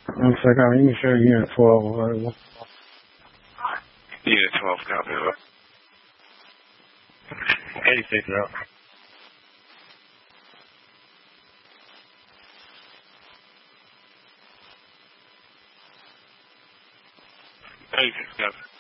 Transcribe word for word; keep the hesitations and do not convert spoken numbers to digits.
One second, you can share unit twelve. Available. Unit twelve, copy. eighty-six out. eighty-six, copy.